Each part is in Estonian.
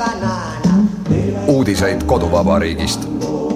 Uudiseid koduvabariigist.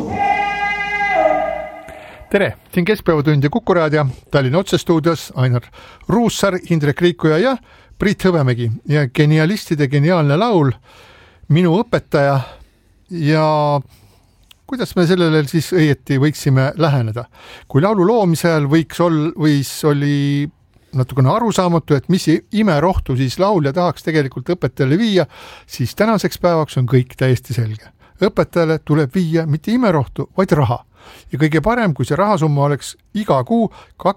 Tere, siin Keskpäevatund ja Kuku Raadio, Tallinna otsestuudios Ainar Ruussaar, Indrek Riikuja ja Priit Hõbemägi ja genialistide geniaalne laul Minu õpetaja. Ja kuidas me sellele siis õieti võiksime läheneda? Kui laulu loomise ajal oli natukene arusaamatu, et mis imerohtu siis laulja tahaks tegelikult õpetajale viia, siis tänaseks päevaks on kõik täiesti selge. Õpetajale tuleb viia mitte imerohtu, vaid raha. Ja kõige parem, kui see rahasumma oleks iga kuu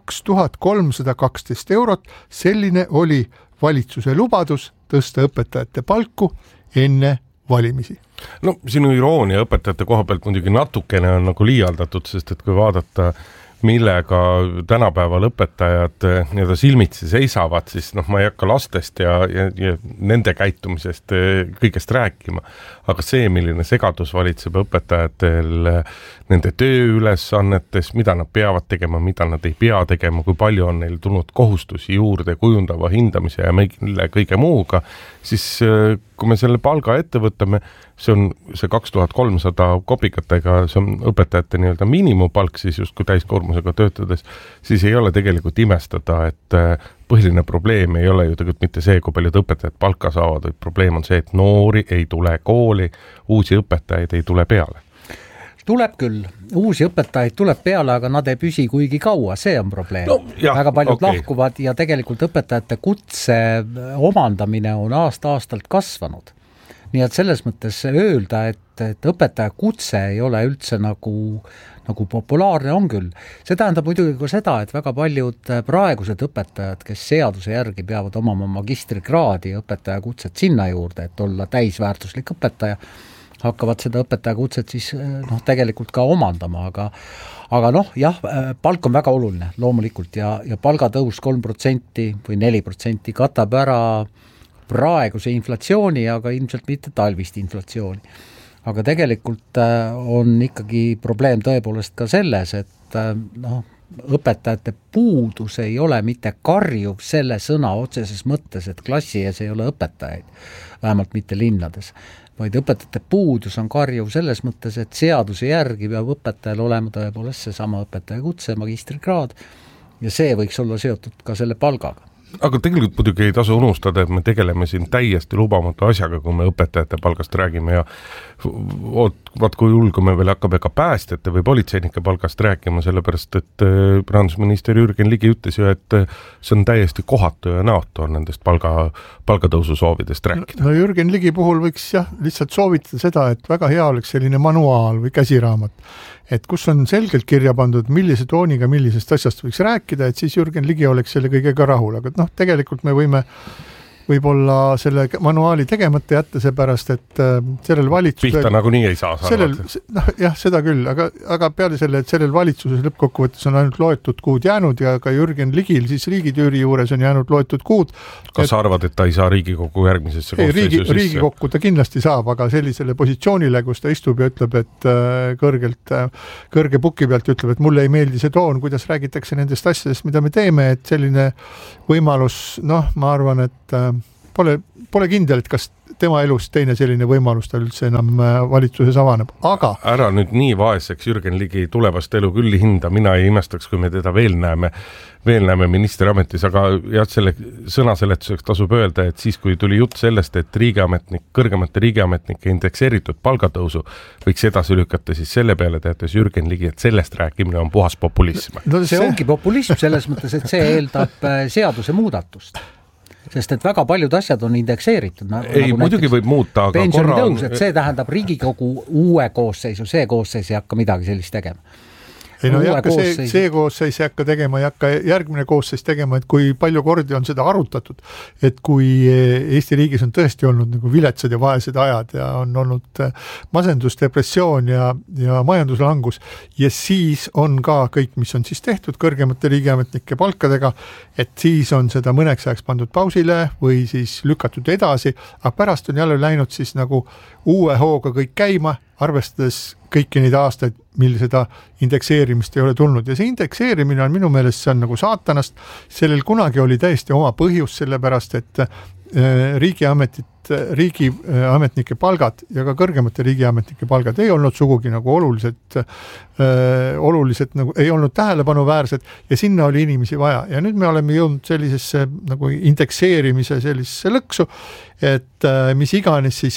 2312 €, selline oli valitsuse lubadus tõsta õpetajate palku enne valimisi. No sinu iroonia õpetajate koha pealt muidugi natukene on nagu liialdatud, sest et kui vaadata, millega tänapäeval õpetajad nii-öelda silmitsi seisavad, siis ma ei hakka lastest ja nende käitumisest kõigest rääkima. Aga see, milline segadus valitseb õpetajatel nende tööülesannetes, mida nad peavad tegema, mida nad ei pea tegema, kui palju on neil tulnud kohustusi juurde kujundava hindamise ja mille kõige muuga, siis kui me selle palga ette võtame, see on see 2300 kopikatega, see on õpetajate nii-öelda miinimumpalk, siis justkui täiskoormusega töötades, siis ei ole tegelikult imestada, et põhiline probleem ei ole ju tegelikult mitte see, kui paljud õpetajad palka saavad, vaid probleem on see, et noori ei tule kooli, uusi õpetajaid ei tule peale. Tuleb küll, uusi õpetajaid tuleb peale, aga nad ei püsi kuigi kaua, see on probleem. No, väga paljud lahkuvad ja tegelikult õpetajate kutse omandamine on aasta-aastalt kasvanud. Nii et selles mõttes öelda, et õpetaja kutse ei ole üldse nagu populaarne on küll. See tähendab muidugi ka seda, et väga paljud praegused õpetajad, kes seaduse järgi peavad omama magistrikraadi õpetaja kutset sinna juurde, et olla täisväärtuslik õpetaja, hakkavad seda õpetaja kutset siis tegelikult ka omandama, aga palk on väga oluline loomulikult ja palgatõus 3% või 4% katab ära praeguse inflatsiooni, aga ilmselt mitte talvist inflatsiooni. Aga tegelikult on ikkagi probleem tõepoolest ka selles, et õpetajate puudus ei ole mitte karjuv selle sõna otseses mõttes, et klassi ees ei ole õpetajaid, vähemalt mitte linnades, vaid õpetajate puudus on karjuv selles mõttes, et seaduse järgi peab õpetajal olema tõepoolest see sama õpetaja kutse, magistrikraad ja see võiks olla seotud ka selle palgaga. Aga tegelikult muidugi ei tasu unustada, et me tegeleme siin täiesti lubamatu asjaga, kui me õpetajate palgast räägime ja vaat kui julgu me veel hakkab ega päästjate või politseinike palgast rääkima, sellepärast et rahandusminister Jürgen Ligi ütles ju, et see on täiesti kohatu ja näotu on nendest palgatõusu soovidest rääkida. No Jürgen Ligi puhul võiks lihtsalt soovitada seda, et väga hea oleks selline manuaal või käsiraamat, et kus on selgelt kirja pandud, millise tooniga millisest asjast võiks rääkida, et siis Jürgen Ligi oleks selle kõigega rahul, aga tegelikult me võime võib-olla selle manuaali tegemata jätta seepärast, et sellel valitsusel... Pihta nagu nii ei saa jah, seda küll, aga peale selle, et sellel valitsuses lõppkokkuvõttes on ainult loetud kuud jäänud ja ka Jürgen Ligil siis riigitüüri juures on jäänud loetud kuud. Kas sa arvad, et ta ei saa Riigikogu järgmisesse koosseisu sisse? Riigikokku ta kindlasti saab, aga sellisele positsioonile, kus ta istub ja ütleb, et kõrge puki pealt ütleb, et mulle ei meeldi see toon, kuidas räägitakse nendest asjadest, mida me teeme, et selline võimalus, ma arvan, et pole kindel, et kas tema elus teine selline võimalus ta üldse enam valitsuses avaneb, aga... Ära nüüd nii vaeseks Jürgen Ligi tulevast elu küll hinda, mina ei imestaks, kui me teda veel näeme ministeriametis, aga selle sõnaseletuseks tasub öelda, et siis kui tuli jutt sellest, et kõrgemate riigiametnike indekseeritud palgatõusu võiks edasi lükata, siis selle peale teatas Jürgen Ligi, et sellest rääkimine on puhas populism. No see ongi populism selles mõttes, et see eeldab seaduse muudatust. Sest et väga paljud asjad on indekseeritud. Ei, muidugi võib muuta, aga pensionitõus, et see tähendab Riigikogu uue koosseisu, see koosseis ei hakka midagi sellist tegema. Ei see koosseis ei hakka tegema, ei hakka järgmine koosseis tegema, et kui palju kordi on seda arutatud, et kui Eesti riigis on tõesti olnud nagu viletsad ja vaesed ajad ja on olnud masendus, depressioon ja majanduslangus ja siis on ka kõik, mis on siis tehtud kõrgemate riigiametnike palkadega, et siis on seda mõneks ajaks pandud pausile või siis lükatud edasi, aga pärast on jälle läinud siis nagu uue hooga kõik käima, arvestades kõiki neid aastaid, mil seda indekseerimist ei ole tulnud. Ja see indekseerimine on minu meelest, see on nagu saatanast. Sellel kunagi oli täiesti oma põhjus, sellepärast, et riigiametnike palgad ja ka kõrgemate riigiametnike palgad ei olnud sugugi nagu oluliselt nagu ei olnud tähelepanuväärsed ja sinna oli inimesi vaja. Ja nüüd me oleme jõudnud sellisesse nagu indekseerimise sellisesse lõksu, et mis iganes siis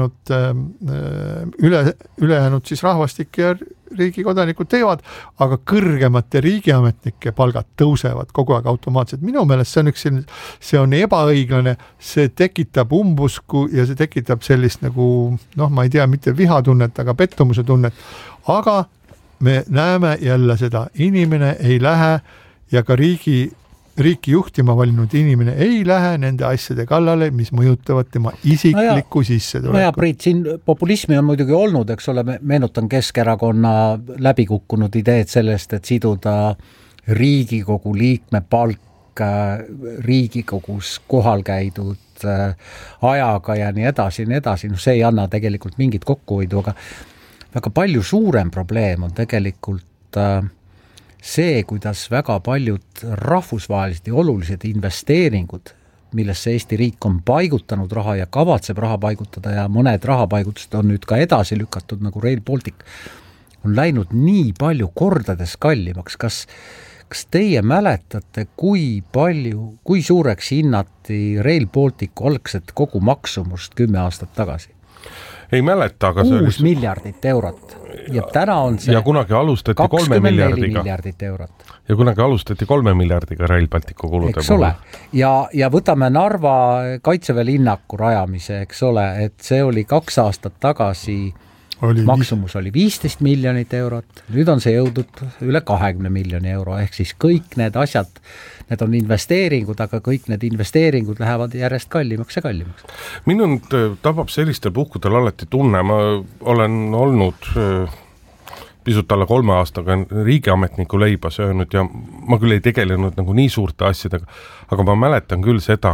ülejäänud siis rahvastik ja riigi kodanikud teevad, aga kõrgemate riigiametnike palgad tõusevad kogu aeg automaatselt. Minu meelest see on ebaõiglane, see tekitab umbusku ja see tekitab sellist nagu, ma ei tea, mitte vihatunnet, aga pettumuse tunnet. Aga me näeme jälle seda, inimene ei lähe ja ka riiki juhtima valinud inimene ei lähe nende asjade kallale, mis mõjutavad tema isiklikku sissetulekut. No ja Priit, siin populismi on muidugi olnud, eks ole, meenutan Keskerakonna läbikukkunud ideed sellest, et siduda Riigikogu liikme palk Riigikogus kohal käidud ajaga ja nii edasi. No see ei anna tegelikult mingit kokkuhoidu, aga väga palju suurem probleem on tegelikult see, kuidas väga paljud rahvusvahelised ja olulised investeeringud, millesse Eesti riik on paigutanud raha ja kavatseb raha paigutada ja mõned rahapaigutused on nüüd ka edasi lükatud nagu Rail Baltic, on läinud nii palju kordades kallimaks. Kas teie mäletate, kui suureks hinnati Rail Balticu algset kogu maksumust 10 aastat tagasi? Ei mäleta, aga 6 miljardit eurot. Ja täna on see ja kunagi alustati 3 miljardit eurot. Ja kunagi alustati 3 miljardiga Rail Balticu kulude eks ole. Ja võtame Narva Kaitseväe linnaku rajamise, eks ole, et see oli 2 aastat tagasi maksumus oli 15 miljonit eurot, nüüd on see jõudnud üle 20 miljoni euro, ehk siis kõik need asjad, need on investeeringud, aga kõik need investeeringud lähevad järjest kallimaks ja kallimaks. Minund tabab sellistel puhkudel alati tunne, ma olen olnud pisut alla 3 aastaga riigiametniku leiba söönud ja ma küll ei tegelenud nagu nii suurte asjadega, aga ma mäletan küll seda,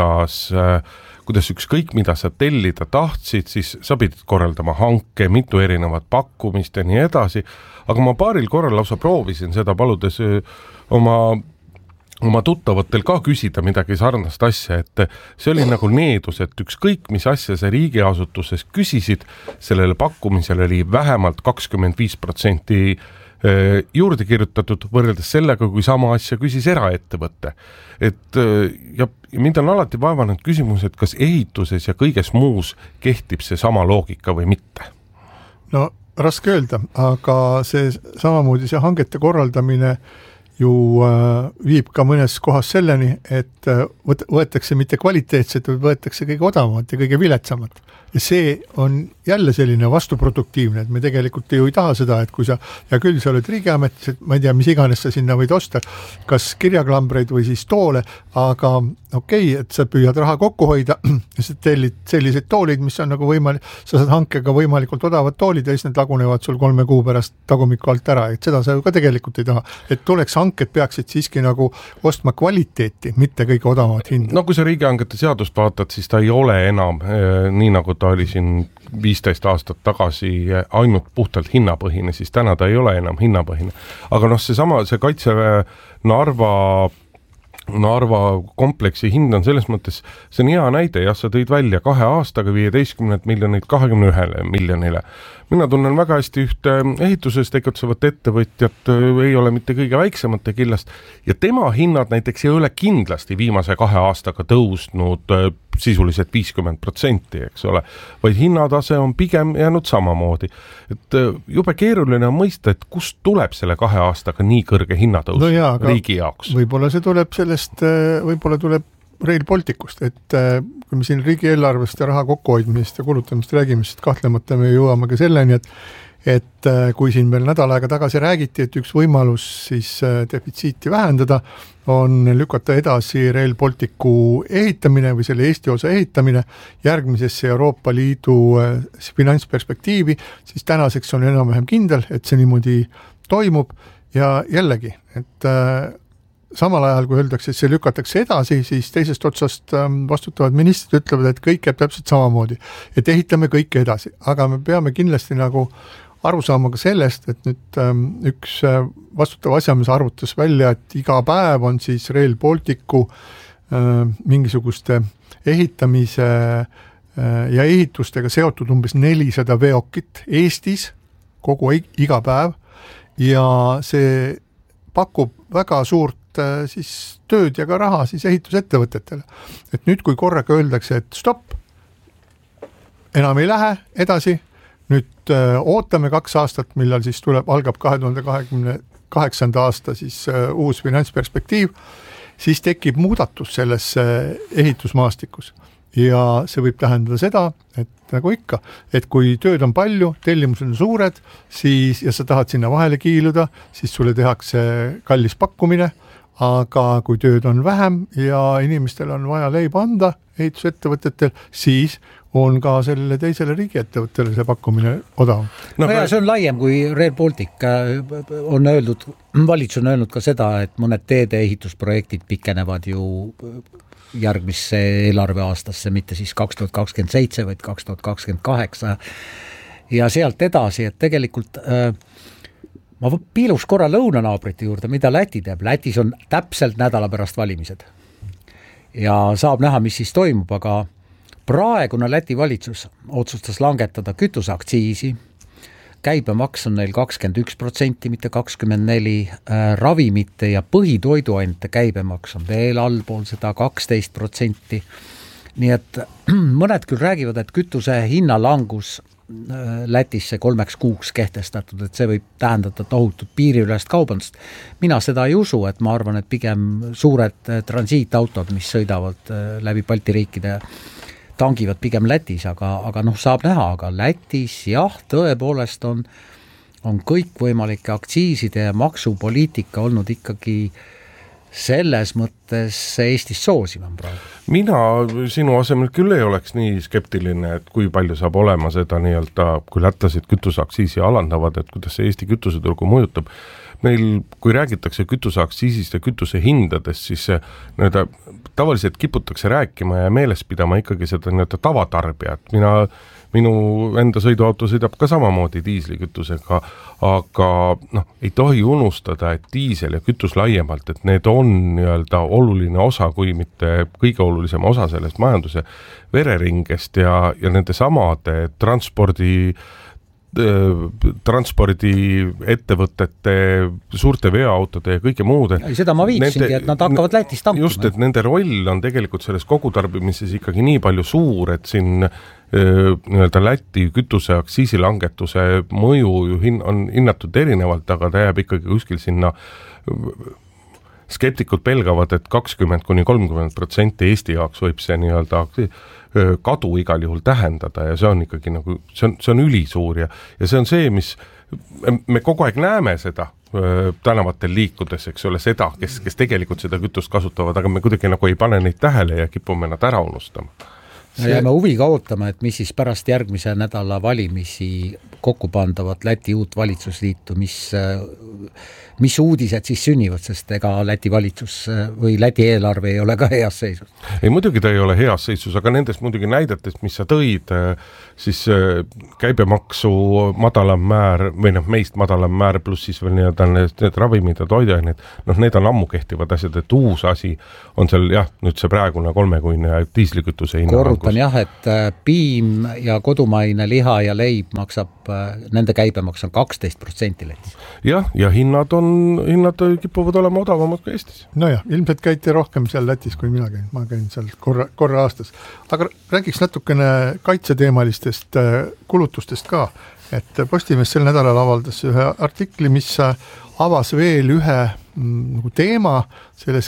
kuidas ükskõik mida sa tellida tahtsid, siis sa pidid korraldama hanke, mitu erinevat pakkumist ja nii edasi, aga ma paaril korral lausa proovisin seda paludes oma tuttavatel ka küsida midagi sarnast asja, et see oli nagu needus, et ükskõik mis asja sa riigiasutuses küsisid, sellele pakkumisele oli vähemalt 25% juurde kirjutatud võrreldes sellega, kui sama asja küsis eraettevõtte. Ja mind on alati vaevanud küsimus, et kas ehituses ja kõiges muus kehtib see sama loogika või mitte? No raske öelda, aga see samamoodi see hangete korraldamine ju viib ka mõnes kohas selleni, et võetakse mitte kvaliteetset, vaid võetakse kõige odavamat ja kõige viletsamat. Ja see on jälle selline vastuproduktiivne, et me tegelikult ju ei taha seda, et kui sa, ja küll sa oled riigiametis, ma ei tea, mis iganes sa sinna võid osta, kas kirjaklambreid või siis toole, aga okei, et sa püüad raha kokku hoida ja sa tellid sellised toolid, mis on nagu võimalik, sa saad hankega võimalikult odavad toolid ja siis need lagunevad sul 3 kuu pärast tagumiku alt ära, et seda sa ju ka tegelikult ei taha. Et tuleks hanked peaksid siiski nagu ostma kvaliteeti, mitte kõige odavamat hinda. No kui sa riigihangete seadust vaatad, siis ta ei ole enam nii nagu ta oli siin 15 aastat tagasi ainult puhtalt hinnapõhine, siis täna ta ei ole enam hinnapõhine. Aga see Kaitseväe Narva kompleksi hind on selles mõttes, see on hea näide, sa tõid välja 2 aastaga 15 miljonit 21 miljonile. Mina tunnen väga hästi ühte ehituses tegutsevat ettevõtjat, ei ole mitte kõige väiksemate killast ja tema hinnad näiteks ei ole kindlasti viimase 2 aastaga tõusnud sisuliselt 50%, eks ole, vaid hinnatase on pigem jäänud samamoodi. Et jube keeruline on mõista, et kust tuleb selle 2 aastaga nii kõrge hinnatõus riigi jaoks? Võib-olla see tuleb sellest, võib-olla tuleb Rail Balticust, et kui me siin riigieelarvest ja raha kokkuhoidmisest ja kulutamist räägime, siis kahtlemata me jõuame ka selleni, et kui siin veel nädal aega tagasi räägiti, et üks võimalus siis defitsiiti vähendada, on lükata edasi Rail Balticu ehitamine või selle Eesti osa ehitamine järgmisesse Euroopa Liidu finantsperspektiivi, siis tänaseks on enam-vähem kindel, et see niimoodi toimub ja jällegi, et samal ajal, kui öeldakse, et see lükatakse edasi, siis teisest otsast vastutavad ministrid ütlevad, et kõik jääb täpselt samamoodi, et ehitame kõike edasi, aga me peame kindlasti nagu aru saama ka sellest, et nüüd üks vastutav asjamees arvutas välja, et iga päev on siis Rail Balticu mingisuguste ehitamise ja ehitustega seotud umbes 400 veokit Eestis iga päev ja see pakub väga suurt siis tööd ja ka raha siis ehitusettevõtetele. Et nüüd, kui korraga öeldakse, et stopp, enam ei lähe edasi, nüüd ootame 2 aastat, millal siis algab 2028. aasta siis uus finantsperspektiiv, siis tekib muudatus selles ehitusmaastikus. Ja see võib tähendada seda, et nagu ikka, et kui tööd on palju, tellimused on suured, siis, ja sa tahad sinna vahele kiiluda, siis sulle tehakse kallis pakkumine, aga kui tööd on vähem ja inimestel on vaja leiba anda ehitusettevõtetel, siis on ka sellele teisele riigiettevõttele see pakkumine odav. No ja see on laiem kui Rail Baltic. On öeldud, valitsus on öelnud ka seda, et mõned teede ehitusprojektid pikenevad ju järgmisse eelarveaastasse, mitte siis 2027, vaid 2028 ja sealt edasi, et tegelikult ma piiluks korra lõunanaabrite juurde, mida Läti teeb. Lätis on täpselt nädala pärast valimised ja saab näha, mis siis toimub, aga praegune Läti valitsus otsustas langetada kütuseaktsiisi, käibemaks on neil 21%, mitte 24%, ravimite ja põhitoiduainete käibemaks on veel allpool seda 12%. Nii et mõned küll räägivad, et kütuse hinnalangus Lätisse 3 kuuks kehtestatud, et see võib tähendada tohutut piiriülest kaubandust. Mina seda ei usu, et ma arvan, et pigem suured transiitautod, mis sõidavad läbi Balti riikide, tangivad pigem Lätis, aga saab näha, aga Lätis jah, tõepoolest on kõikvõimalike aktsiiside ja maksupoliitika olnud ikkagi selles mõttes Eestis soosivam praegu. Mina sinu asemel küll ei oleks nii skeptiline, et kui palju saab olema seda nii-öelda, kui lätlased kütuseaktsiisi alandavad, et kuidas see Eesti kütuseturgu mõjutab. Meil, kui räägitakse kütuseaktsiisist ja kütuse hindadest, siis tavaliselt kiputakse rääkima ja meeles pidama ikkagi seda nii-öelda tavatarbijat. Minu enda sõiduauto sõidab ka samamoodi diislikütusega, aga ei tohi unustada, et diisel ja kütus laiemalt, et need on nii-öelda oluline osa, kui mitte kõige olulisem osa sellest majanduse vereringest ja nende samade transpordiettevõtete, suurte veoautode ja kõige muude. Seda ma viitsingi, et nad hakkavad Lätis tankima. Just, et nende roll on tegelikult selles kogutarbimises ikkagi nii palju suur, et siin nii-öelda Läti kütuse aktsiisilangetuse mõju on hinnatud erinevalt, aga ta jääb ikkagi kuskil sinna. Skeptikud pelgavad, et 20–30% Eesti jaoks võib see nii-öelda kadu igal juhul tähendada ja see on ikkagi nagu, see on ülisuur ja see on see, mis me kogu aeg näeme seda tänavatel liikudes, eks ole, seda, kes tegelikult seda kütust kasutavad, aga me kuidagi nagu ei pane neid tähele ja kipume nad ära unustama. Jääme huviga ootama, et mis siis pärast järgmise nädala valimisi kokku pandavat Läti uut valitsusliitu, mis uudised siis sünnivad, sest ega Läti valitsus või Läti eelarve ei ole ka heas seisus. Ei, muidugi ta ei ole heas seisus, aga nendest muidugi näidetest, mis sa tõid, siis käibemaksu madalam määr või meist madalam määr pluss siis veel need ravimid ja toiduained, need on ammu kehtivad asjad, et uus asi on seal nüüd see praegune 3-kuine diislikütuse hinna. Korrutan jah, et piim ja kodumaine liha ja leib maksab, nende käibemaks on 12% Lätis. Jah, ja hinnad kipuvad olema odavamad kui Eestis. Nojah, ilmselt käite rohkem seal Lätis, kui mina käin. Ma käin seal korra aastas. Aga räägiks natukene kaitseteemalistest kulutustest ka. Et Postimees sel nädalal avaldas ühe artikli, mis avas veel ühe teema selles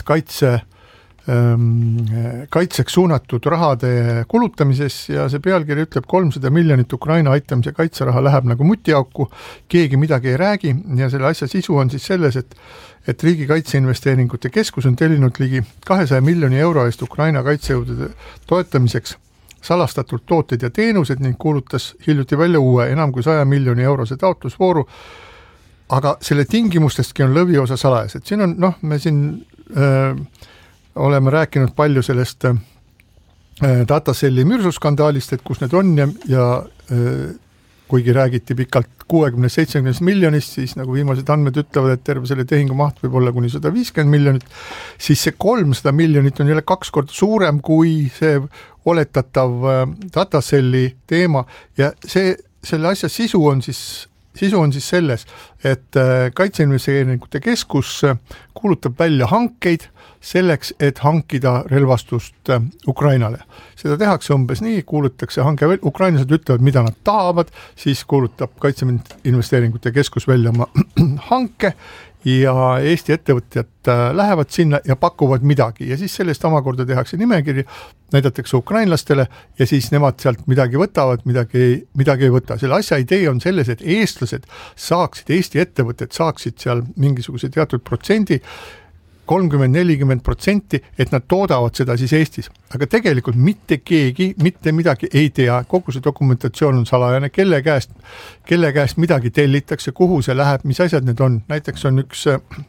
kaitseks suunatud rahade kulutamises ja see pealkiri ütleb 300 miljonit Ukraina aitamise kaitseraha läheb nagu mutiauku, keegi midagi ei räägi ja selle asja sisu on siis selles, et Riigi Kaitseinvesteeringute Keskus on tellinud ligi 200 miljoni euro eest Ukraina kaitsejõudude toetamiseks salastatult tooted ja teenused ning kuulutas hiljuti välja uue enam kui 100 miljoni eurose taotlusvooru, aga selle tingimustestki on lõviosa salajas, et siin on, me siin oleme rääkinud palju sellest dataselli mürsuskandaalist, et kus need on ja kuigi räägiti pikalt 60-70 miljonist, siis nagu viimased andmed ütlevad, et terve selle tehingu maht võib olla kuni 150 miljonit, siis see 300 miljonit on jälle 2 korda suurem kui see oletatav datacelli teema ja selle asja sisu on siis selles, et Kaitseinvesteeringute Keskus kuulutab välja hankeid selleks, et hankida relvastust Ukrainale. Seda tehakse umbes nii, kuulutatakse hanke, ukrainlased ütlevad, mida nad tahavad, siis kuulutab Kaitseinvesteeringute Keskus välja oma hanke ja Eesti ettevõtjad lähevad sinna ja pakuvad midagi ja siis sellest omakorda tehakse nimekiri, näidatakse ukrainlastele ja siis nemad sealt midagi võtavad, midagi ei võta. Selle asja idee on selles, et eestlased saaksid, Eesti ettevõtted saaksid seal mingisuguse teatud protsendi, 30-40%, et nad toodavad seda siis Eestis. Aga tegelikult mitte keegi, mitte midagi ei tea, kogu see dokumentatsioon on salajane, kelle käest midagi tellitakse, kuhu see läheb, mis asjad need on. Näiteks on üks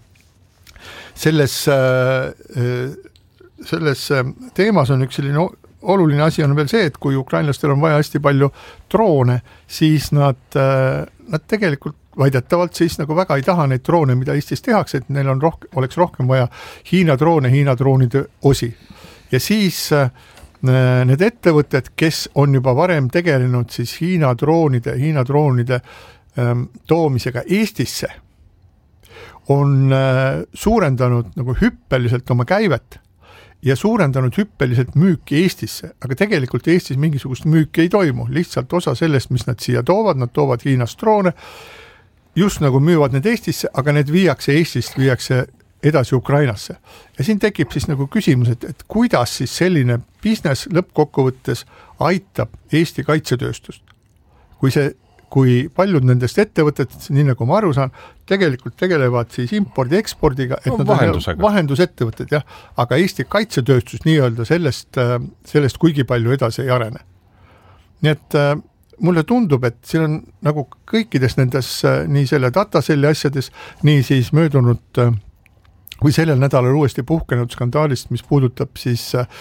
selles teemas on üks selline oluline asi on veel see, et kui ukrainlastel on vaja hästi palju droone, siis nad tegelikult väidetavalt siis nagu väga ei taha neid droone, mida Eestis tehakse, et neil oleks rohkem vaja Hiina droonide osi. Ja siis need ettevõtted, kes on juba varem tegelenud siis Hiina droonide toomisega Eestisse, on suurendanud nagu hüppeliselt oma käivet ja suurendanud hüppeliselt müüki Eestisse, aga tegelikult Eestis mingisugust müüki ei toimu, lihtsalt osa sellest, mis nad siia toovad, nad toovad Hiinast droone, just nagu müüvad need Eestisse, aga need viiakse edasi Ukrainasse. Ja siin tekib siis nagu küsimus, et kuidas siis selline business lõppkokkuvõttes aitab Eesti kaitsetööstust, kui paljud nendest ettevõtetest, nii nagu ma aru saan, tegelikult tegelevad siis impordi-ekspordiga, et nad on vahendusettevõtted, jah, aga Eesti kaitsetööstus nii-öelda sellest kuigi palju edasi ei arene. Nii et mulle tundub, et siin on nagu kõikides nendes nii selle datacelli asjades, nii siis möödunud või sellel nädalal uuesti puhkenud skandaalist, mis puudutab siis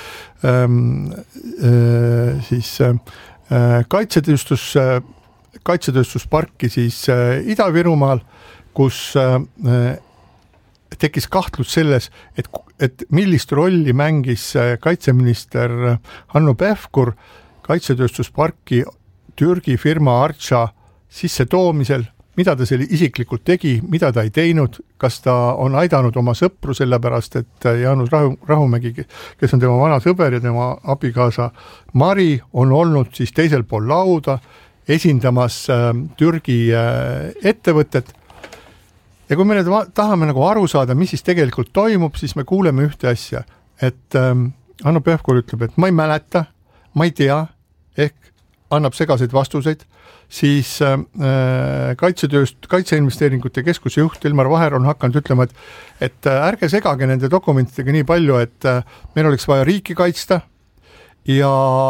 kaitsetööstusparki siis Ida-Virumaal, kus tekkis kahtlus selles, et millist rolli mängis kaitseminister Hanno Pevkur kaitsetööstusparki Türgi firma Archa sisse toomisel, mida ta selle isiklikult tegi, mida ta ei teinud, kas ta on aidanud oma sõpru sellepärast, et Jaanus Rahumägi, kes on tema vana sõber ja tema abikaasa Mari, on olnud siis teisel pool lauda esindamas Türgi ettevõtet. Ja kui me nüüd tahame nagu aru saada, mis siis tegelikult toimub, siis me kuuleme ühte asja, et Hanno Pevkur ütleb, et ma ei mäleta, ma ei tea, ehk annab segaseid vastuseid, siis Kaitseinvesteeringute Keskuse juht Ilmar Vaher on hakanud ütlema, et ärge segage nende dokumentidega nii palju, et meil oleks vaja riiki kaitsta ja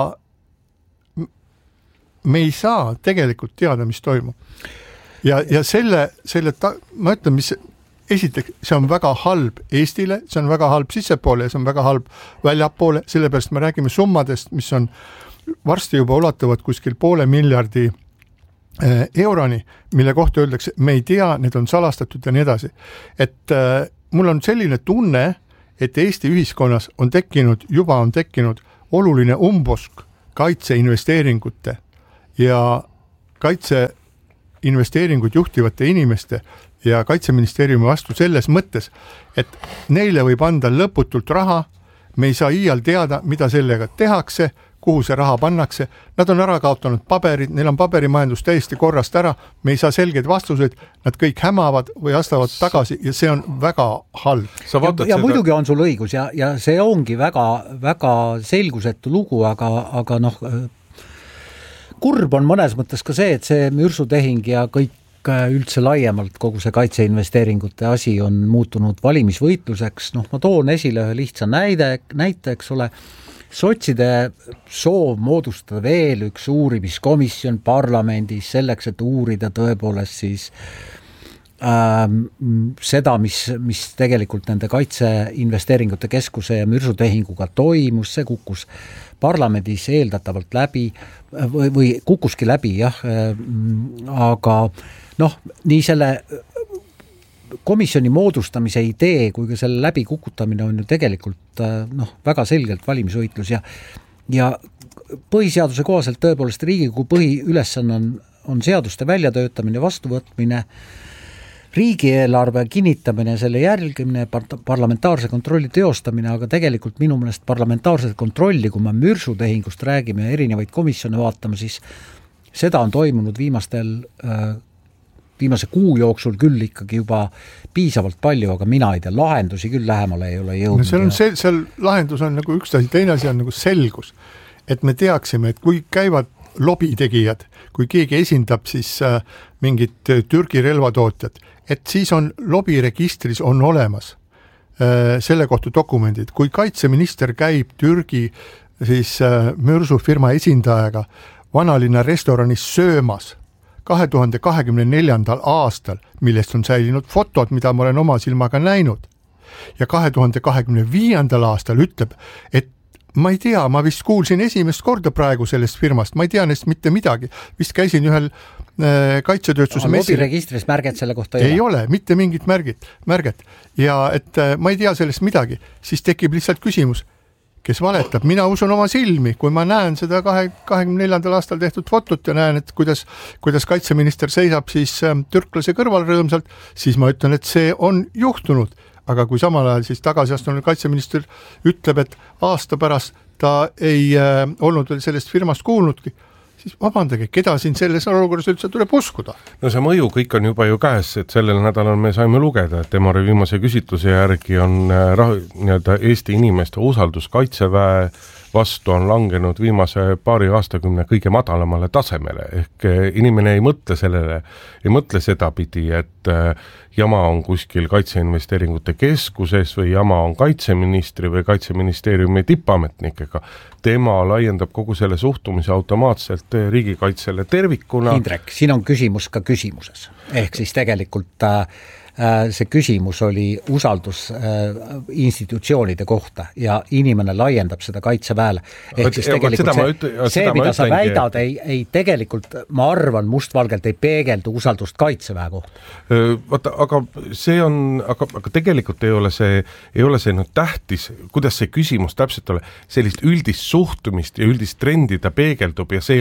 me ei saa tegelikult teada, mis toimub. Ja ma ütlen, mis esiteks, see on väga halb Eestile, see on väga halb sissepoole ja see on väga halb väljapoole, sellepärast me räägime summadest, mis on varsti juba ulatuvad kuskil 500 miljardi euroni, mille kohta öeldakse, me ei tea, need on salastatud ja nii edasi. Et mul on selline tunne, et Eesti ühiskonnas on tekkinud oluline umbusk kaitseinvesteeringute ja kaitseinvesteeringuid juhtivate inimeste ja Kaitseministeeriumi vastu selles mõttes, et neile võib anda lõputult raha, me ei saa iial teada, mida sellega tehakse, kuhu see raha pannakse, nad on ära kaotanud paberid, neil on paberimajandus täiesti korrast ära, me ei saa selgeid vastuseid, nad kõik hämavad või astavad tagasi ja see on väga halb. Ja muidugi on sul õigus ja see ongi väga, väga selgusetu lugu, aga noh, kurb on mõnes mõttes ka see, et see mürsutehing ja kõik üldse laiemalt kogu see kaitseinvesteeringute asi on muutunud valimisvõitluseks. Noh, ma toon esile ühe lihtsa näite, eks ole, sotside soov moodustada veel üks uurimiskomisjon parlamendis selleks, et uurida tõepoolest siis seda, mis tegelikult nende kaitseinvesteeringute keskuse ja mürsutehinguga toimus, see kukkus parlamendis eeldatavalt läbi või kukkuski läbi, jah, aga nii selle komisjoni moodustamise idee kui ka selle läbikukutamine on ju tegelikult väga selgelt valimisvõitlus ja põhiseaduse kohaselt tõepoolest Riigikogu põhiülesanne on seaduste väljatöötamine, vastuvõtmine, riigieelarve kinnitamine, selle jälgimine, parlamentaarse kontrolli teostamine, aga tegelikult minu meelest parlamentaarset kontrolli, kui me mürsutehingust räägime ja erinevaid komisjone vaatame, siis seda on toimunud viimase kuu jooksul küll ikkagi juba piisavalt palju, aga mina ei tea, lahendusi küll lähemale ei ole jõudnud. Seal lahendus on nagu üks asi, teine asi on nagu selgus, et me teaksime, et kui käivad lobitegijad, kui keegi esindab siis mingit Türgi relvatootjat, et siis on lobiregistris on olemas selle kohta dokumendid. Kui kaitseminister käib Türgi siis mürsufirma esindajaga vanalinna restoranis söömas 2024. aastal, millest on säilinud fotod, mida ma olen oma silmaga näinud, ja 2025. aastal ütleb, et ma ei tea, ma vist kuulsin esimest korda praegu sellest firmast, ma ei tea neist mitte midagi, vist käisin ühel kaitsetööstuse messil. Lobiregistris märget selle kohta ei ole, mitte mingit märget. Ja et ma ei tea sellest midagi, siis tekib lihtsalt küsimus, kes valetab. Mina usun oma silmi, kui ma näen seda 24. aastal tehtud fotot ja näen, et kuidas kaitseminister seisab siis türklase kõrval rõõmsalt, siis ma ütlen, et see on juhtunud. Aga kui samal ajal siis tagasiastunud kaitseminister ütleb, et aasta pärast ta ei olnud veel sellest firmast kuulnudki, siis vabandage, keda siin selles olukorras üldse tuleb uskuda? No see mõju kõik on juba ju käes, et sellel nädalal me saime lugeda, et Emori viimase küsitluse järgi on Eesti inimeste usaldus kaitseväe vastu on langenud viimase paari aastakümne kõige madalamale tasemele, ehk inimene ei mõtle sedapidi, et jama on kuskil kaitseinvesteeringute keskuses või jama on kaitseministri või kaitseministeeriumi tippametnikega. Tema laiendab kogu selle suhtumise automaatselt riigikaitsele tervikuna. Indrek, siin on küsimus ka küsimuses. Ehk siis tegelikult see küsimus oli usaldus institutsioonide kohta ja inimene laiendab seda kaitseväele. Ehk siis tegelikult see mida sa väidad, ei tegelikult, ma arvan, mustvalgelt ei peegeldu usaldust kaitseväe kohta. Vaata, aga tegelikult ei ole see tähtis, kuidas see küsimus täpselt ole, sellist üldist suhtumist ja üldist trendi ta peegeldub ja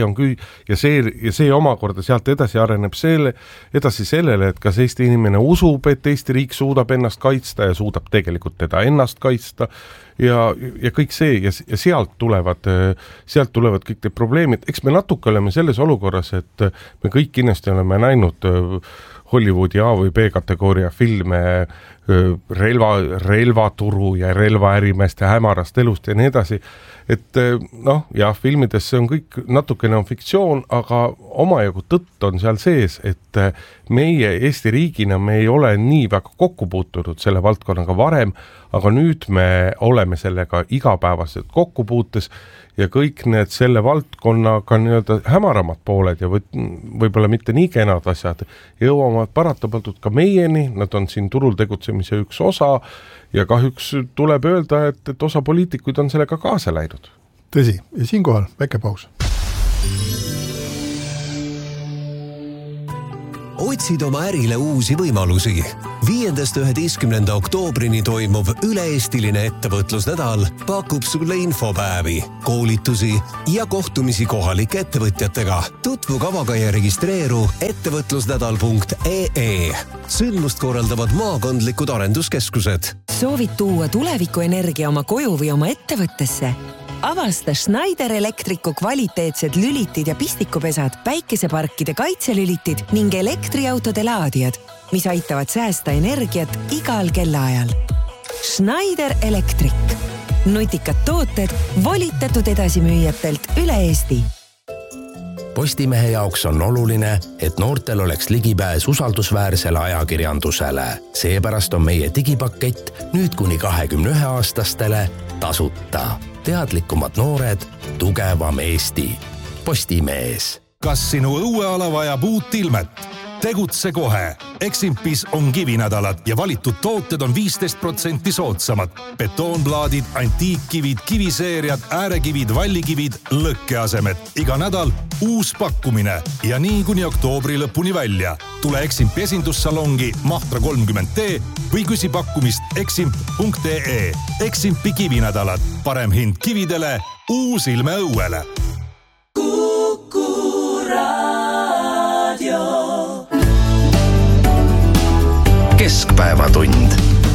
see omakorda sealt edasi areneb edasi sellele, et kas Eesti inimene usub, et Eesti riik suudab ennast kaitsta ja suudab tegelikult teda ennast kaitsta ja kõik see ja sealt tulevad kõik need probleemid. Eks me natuke oleme selles olukorras, et me kõik kindlasti oleme näinud Hollywoodi A või B kategooria filme relvaturu ja relvaärimeeste hämarast elust ja nii edasi. Et filmides see on kõik natukene on fiktsioon, aga omajagu tõtt on seal sees, et meie Eesti riigina me ei ole nii väga kokku puutunud selle valdkonnaga varem, aga nüüd me oleme sellega igapäevaselt kokkupuutes ja kõik need selle valdkonnaga nii-öelda hämaramad pooled ja võib-olla mitte nii kenad asjad jõuavad paratamatult ka meieni, nad on siin turul tegutsemise üks osa ja kahjuks tuleb öelda, et osa poliitikuid on sellega kaasa läinud. Tõsi, ja siinkohal väike paus. Otsid oma ärile uusi võimalusi. 5.–11. oktoobrini toimuv üle-eestiline ettevõtlusnädal pakub sulle infopäevi, koolitusi ja kohtumisi kohalike ettevõtjatega. Tutvu kavaga ja registreeru ettevõtlusnädal.ee. Sündmust korraldavad maakondlikud arenduskeskused. Soovid tuua tulevikuenergia oma koju või oma ettevõttesse? Avasta Schneider Electricu kvaliteetsed lülitid ja pistikupesad, päikeseparkide kaitselülitid ning elektriautode laadijad, mis aitavad säästa energiat igal kellaajal. Schneider Electric. Nutikad tooted volitatud edasimüüjatelt üle Eesti. Postimehe jaoks on oluline, et noortel oleks ligipääs usaldusväärsele ajakirjandusele. Seepärast on meie digipakett nüüd kuni 21-aastastele tasuta. Teadlikumad noored, tugevam Eesti. Postimees. Kas sinu õueala vajab uut ilmet? tegutse kohe. Eximpis on kivinädalad ja valitud tooted on 15% soodsamad. Betoonplaadid, antiikkivid, kiviseeriad, äärekivid, vallikivid, lõkkeasemed. Iga nädal uus pakkumine ja nii kuni oktoobri lõpuni välja. Tule Eximpi esindussalongi Mahtra 30T või küsi pakkumist eximp.ee. Eximpi kivinädalad. Parem hind kividele, uus ilme õuele. Keskpäevatund.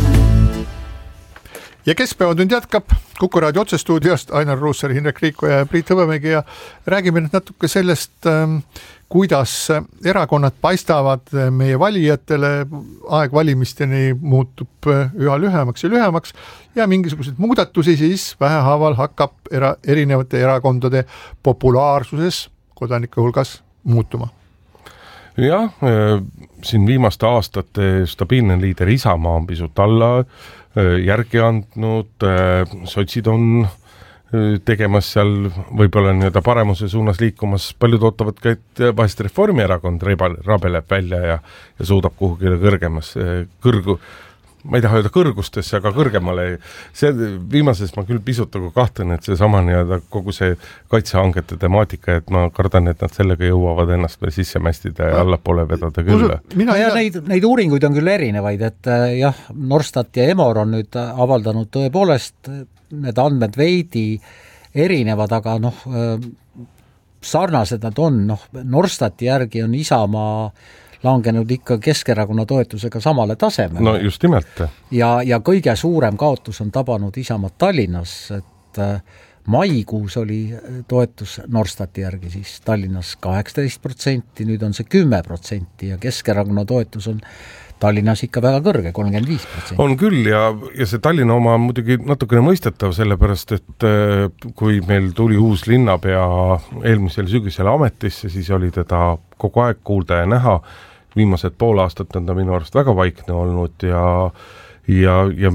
Ja Keskpäevatund jätkab Kuku Raadio otsestuudiost Ainar Ruussaar, Hindrek Riikoja ja Priit Hõbemägi ja räägime nüüd natuke sellest, kuidas erakonnad paistavad meie valijatele, aeg valimisteni muutub üha lühemaks ja mingisuguseid muudatusi siis vähehaaval hakkab erinevate erakondade populaarsuses kodanike hulgas muutuma. Jah, siin viimaste aastate stabiilne liider Isamaa on pisut alla järgi andnud, sotsid on tegemas seal võib-olla nii-öelda paremuse suunas liikumas, paljud ootavad ka, et vahest Reformierakond rabeleb välja ja suudab kuhugile kõrgemas ma ei taha öelda kõrgustesse, aga kõrgemale. See viimases ma küll pisut kahtlen, et see sama nii-öelda kogu see kaitsehangete temaatika, et ma kardan, et nad sellega jõuavad ennast veel sisse mästida ja allapoole vedada küll. Neid uuringuid on küll erinevaid, et jah, Norstat ja Emor on nüüd avaldanud tõepoolest need andmed veidi erinevad, aga sarnased nad on. Norstati järgi on Isamaa langenud ikka Keskerakonna toetusega samale tasemele. No just nimelt. Ja kõige suurem kaotus on tabanud Isamaa Tallinnas, et maikuus oli toetus Norstati järgi siis Tallinnas 18%, nüüd on see 10% ja Keskerakonna toetus on Tallinnas ikka väga kõrge, 35%. On küll ja see Tallinna oma on muidugi natukene mõistetav, sellepärast, et kui meil tuli uus linnapea eelmisel sügisel ametisse, siis oli teda kogu aeg kuulda ja näha. Viimased pool aastat on ta minu arust väga vaikne olnud ja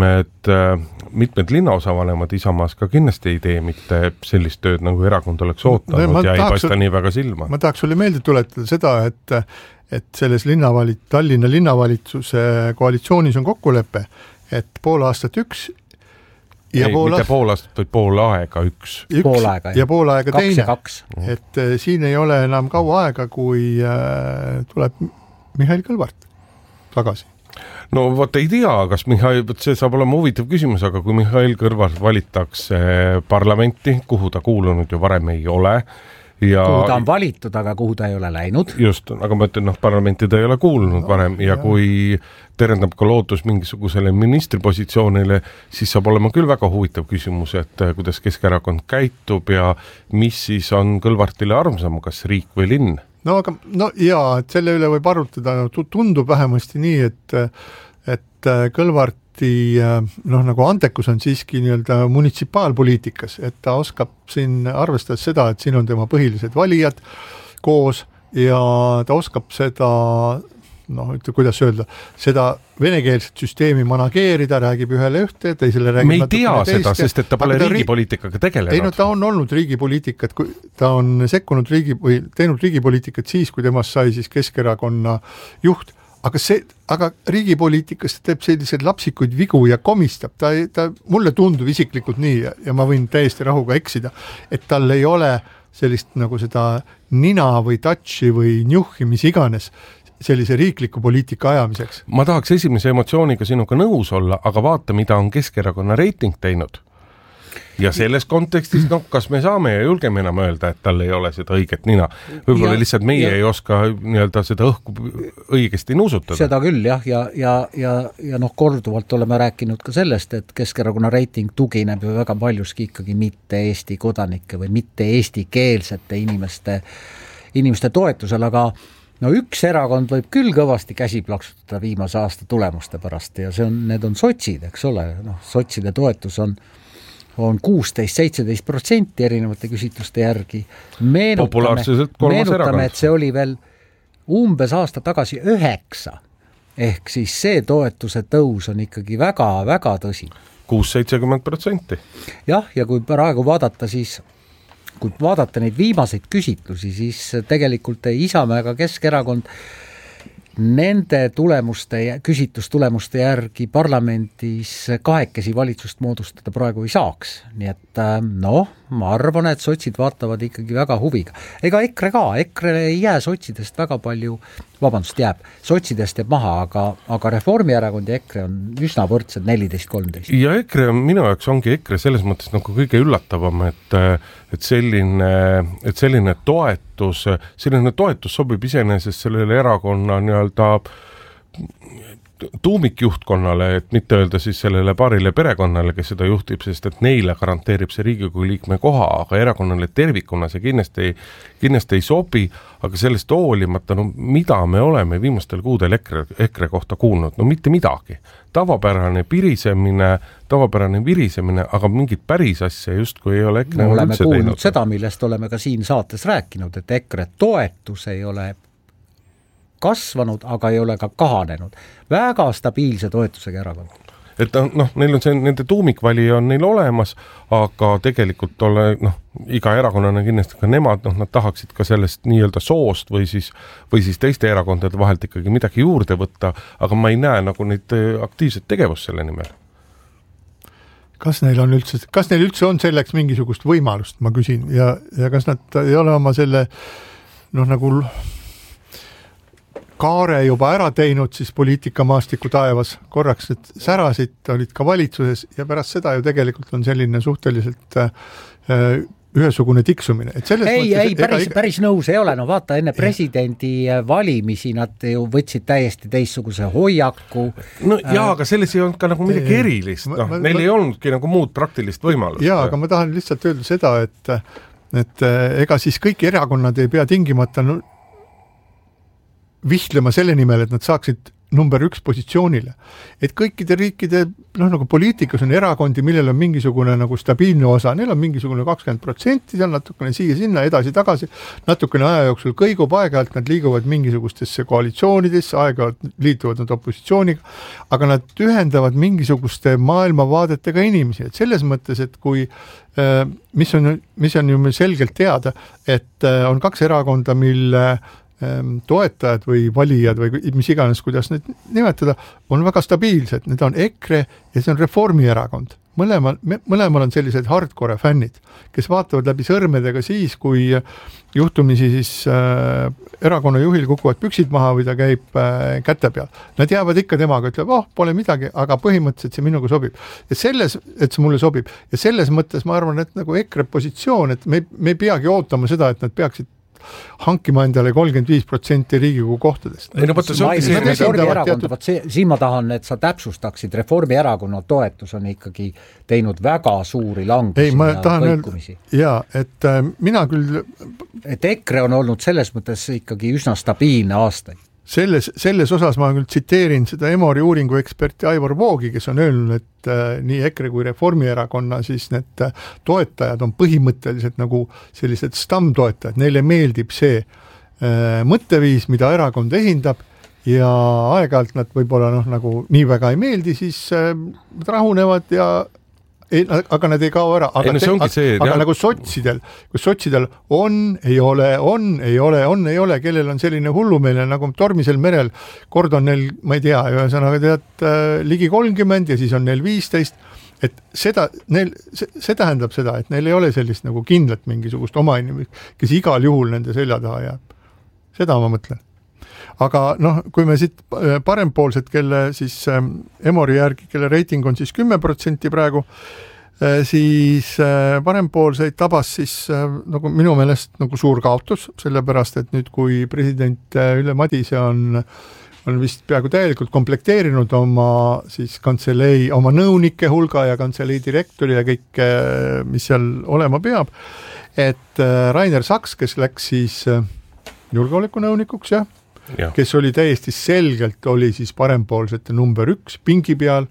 mitmed linnaosavanemad Isamaas ka kindlasti ei tee mitte sellist tööd, nagu erakond oleks ootanud ja ei paista nii väga silma. Ma tahaks sulle meelde tuletada seda, et selles Tallinna linnavalitsuse koalitsioonis on kokkulepe, et pool aastat üks ja mitte pool aastat, vaid pool aega üks ja pool aega teine. 2. Et siin ei ole enam kaua aega, kui tuleb Mihhail Kõlvart tagasi. No vot ei tea, kas see saab olema huvitav küsimus, aga kui Mihhail Kõlvart valitaks parlamenti, kuhu ta kuulunud ju varem ei ole, kuhu ta on valitud, aga kuhu ta ei ole läinud. Just, aga ma ütlen, parlamenti ta ei ole kuulunud varem ja kui terendab ka lootus mingisugusele ministripositsioonile, siis saab olema küll väga huvitav küsimus, et kuidas Keskerakond käitub ja mis siis on Kõlvartile armsam, kas riik või linn? Et selle üle võib arutada, tundub vähemasti nii, et Kõlvarti nagu antekus on siiski nii-öelda munitsipaalpoliitikas, et ta oskab siin arvestada seda, et siin on tema põhilised valijad koos ja ta oskab seda kuidas öelda, seda venekeelset süsteemi manageerida, räägib ühele ühte, teisele räägib me ei tea seda, sest et ta pole riigipoliitikaga tegelenud. Ei, ta on olnud riigipoliitikat, ta on sekkunud teinud riigipoliitikat siis, kui temast sai siis Keskerakonna juht, aga riigipoliitikas ta teeb selliseid lapsikuid vigu ja komistab. Ta mulle tundub isiklikult nii ja ma võin täiesti rahuga eksida, et tal ei ole sellist nagu seda nina või touchi või njuhhi, mis iganes sellise riikliku poliitika ajamiseks. Ma tahaks esimese emotsiooniga sinuga nõus olla, aga vaata, mida on Keskerakonna reiting teinud. Ja selles kontekstis, kas me saame ja julgeme enam öelda, et tal ei ole seda õiget nina. Võib-olla lihtsalt meie ei oska nii-öelda seda õhku õigesti nuusutada. Seda küll, jah, ja korduvalt oleme rääkinud ka sellest, et Keskerakonna reiting tugineb ju väga paljuski ikkagi mitte Eesti kodanike või mitte eestikeelsete inimeste toetusel, aga üks erakond võib küll kõvasti käsi plaksutada viimase aasta tulemuste pärast ja need on sotsid, eks ole. Sotside toetus on 16-17% erinevate küsitluste järgi. Meenutame, et see oli veel umbes aasta tagasi 9. Ehk siis see toetuse tõus on ikkagi väga-väga tõsi. 6-70%. Jah, ja kui praegu vaadata, neid viimaseid küsitlusi, siis tegelikult Isamaa ega Keskerakond nende küsitlustulemuste järgi parlamendis kahekesi valitsust moodustada praegu ei saaks. Nii et ma arvan, et sotsid vaatavad ikkagi väga huviga. Ega EKRE ka, EKRE ei jää sotsidest väga palju, jääb, sotsidest jääb maha, aga Reformierakond ja EKRE on üsna võrdsed 14-13. Ja EKRE on minu jaoks ongi EKRE selles mõttes nagu kõige üllatavam, et selline toetus sobib iseenesest sellele erakonna nii-öelda tuumikjuhtkonnale, et mitte öelda siis sellele paarile perekonnale, kes seda juhtib, sest et neile garanteerib see Riigikogu liikme koha, aga erakonnale tervikuna see kindlasti ei sobi, aga sellest hoolimata, mida me oleme viimastel kuudel EKRE kohta kuulnud? Mitte midagi. Tavapärane virisemine, aga mingit päris asja justkui ei ole EKRE oleme kuulnud teinud. Seda, millest oleme ka siin saates rääkinud, et EKRE toetus ei ole kasvanud, aga ei ole ka kahanenud. Väga stabiilse toetusega erakond. Et neil on nende tuumikvalija on neil olemas, aga tegelikult iga erakonnana kindlasti ka nemad, nad tahaksid ka sellest nii-öelda soost või siis teiste erakondade vahelt ikkagi midagi juurde võtta, aga ma ei näe nagu neid aktiivset tegevust selle nimel. Kas neil üldse on selleks mingisugust võimalust, ma küsin, ja kas nad ei ole oma selle nagu kaare juba ära teinud, siis poliitikamaastiku taevas korraks need särasid, olid ka valitsuses ja pärast seda ju tegelikult on selline suhteliselt ühesugune tiksumine. Et päris nõus ei ole, vaata enne presidendi valimisi nad ju võtsid täiesti teistsuguse hoiaku. Aga selles ei olnud ka nagu midagi erilist, neil ei olnudki nagu muud praktilist võimalust. Jaa, aga ma tahan lihtsalt öelda seda, et ega siis kõik erakonnad ei pea tingimata vihtlema selle nimel, et nad saaksid number 1 positsioonile. Et kõikide riikide nagu poliitikas on erakondi, millel on mingisugune nagu stabiilne osa, neil on mingisugune 20%, seal natukene siia-sinna, edasi-tagasi, natukene aja jooksul kõigub, aeg-ajalt nad liiguvad mingisugustesse koalitsioonidesse, aeg-ajalt liituvad nad opositsiooniga, aga nad ühendavad mingisuguste maailmavaadetega inimesi, et selles mõttes, et kui mis on ju selgelt teada, et on 2 erakonda, mille toetajad või valijad või mis iganes, kuidas need nimetada, on väga stabiilsed. Need on EKRE ja see on Reformierakond. Mõlemal on sellised hardcore fännid, kes vaatavad läbi sõrmedega siis, kui juhtumisi siis erakonna juhil kukuvad püksid maha või ta käib käte peal. Nad jäävad ikka temaga, ütleb, pole midagi, aga põhimõtteliselt see minuga sobib. Ja et see mulle sobib. Ja selles mõttes ma arvan, et nagu EKRE positsioon, et me ei peagi ootama seda, et nad peaksid hankima endale 35% Riigikogu kohtadest. Siin ma tahan, et sa täpsustaksid, Reformierakonna toetus on ikkagi teinud väga suuri langusi ja kõikumisi. Et mina küll... Et EKRE on olnud selles mõttes ikkagi üsna stabiilne aastaid. Selles osas ma küll tsiteerin seda Emori uuringu eksperti Aivor Voogi, kes on öelnud, et nii EKRE kui Reformierakonna siis need toetajad on põhimõtteliselt nagu sellised stammtoetajad, neile meeldib see mõtteviis, mida erakond esindab ja aeg-ajalt nad võib-olla nagu nii väga ei meeldi, siis rahunevad ja aga nad ei kao ära, aga nagu sotsidel, kus sotsidel ei ole, kellel on selline hullumeelne nagu tormisel merel, kord on neil, ma ei tea, ühesõnaga ligi 30 ja siis on neil 15, et see tähendab seda, et neil ei ole sellist nagu kindlat mingisugust oma inimest, kes igal juhul nende selja taha jääb. Seda ma mõtlen. Aga kui me siit parempoolsed, kelle siis Emori järgi, kelle reiting on siis 10% praegu, siis parempoolseid tabas siis nagu minu meelest nagu suur kaotus, sellepärast, et nüüd kui president Ülle Madise on vist peaaegu täielikult komplekteerinud oma siis kantselei, oma nõunike hulga ja kantselei direktori ja kõik, mis seal olema peab, et Rainer Saks, kes läks siis julgeolekunõunikuks, kes oli täiesti selgelt, oli siis parempoolsete number 1 pingi peal,